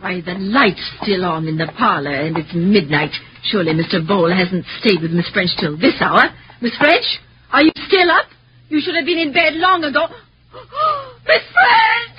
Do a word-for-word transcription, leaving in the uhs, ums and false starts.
Why, the light's still on in the parlour, and it's midnight. Surely Mister Bole hasn't stayed with Miss French till this hour. Miss French, are you still up? You should have been in bed long ago. Miss French!